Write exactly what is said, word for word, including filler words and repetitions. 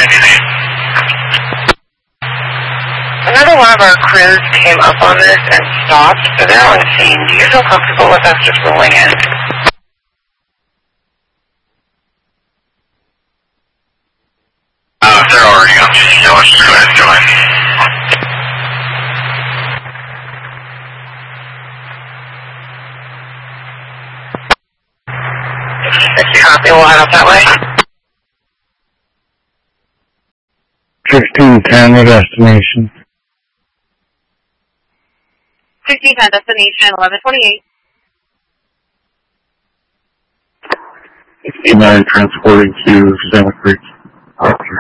Another one of our crews came up on this and stopped, so they're on scene. Do you feel comfortable with us just rolling in? Uh, if they're already on scene, yeah, let's just go ahead and go in. fifty copy, we'll head up that way. sixteen ten, the destination. sixteen ten, destination eleven twenty-eight. sixty-nine, transporting to Susanna Creek.